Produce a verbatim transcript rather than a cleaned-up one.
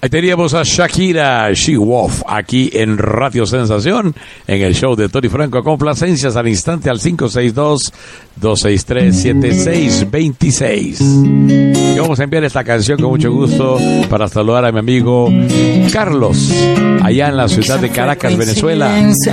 Ahí teníamos a Shakira, She Wolf, aquí en Radio Sensación, en el show de Tony Franco. Complacencias al instante al cinco seis dos, dos seis tres, siete seis dos seis. Y vamos a enviar esta canción con mucho gusto para saludar a mi amigo Carlos, allá en la ciudad de Caracas, Venezuela.